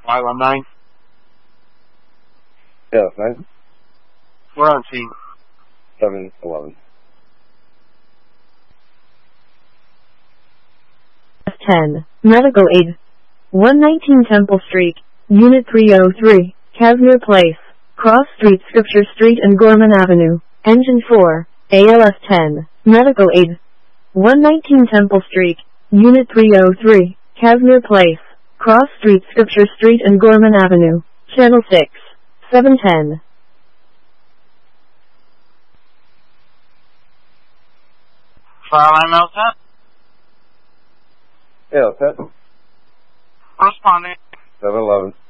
519. Yeah, that's nice. We're on scene. 711. 10. Medical aid. 119 Temple Street, Unit 303, Cavner Place, Cross Street, Scripture Street and Gorman Avenue. Engine 4, ALS 10. Medical aid. 119 Temple Street, Unit 303, Cavner Place, Cross Street, Scripture Street and Gorman Avenue. Channel 6, 710. Fire line all set? Yeah, that's it. Responding. 711.